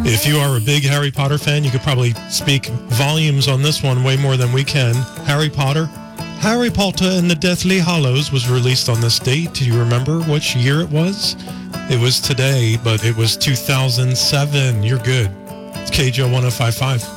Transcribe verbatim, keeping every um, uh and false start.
If you are a big Harry Potter fan, you could probably speak volumes on this one, way more than we can. Harry Potter. Harry Potter and the Deathly Hallows was released on this date. Do you remember which year it was? It was today, but it was two thousand seven. You're good. It's K J O one oh five point five.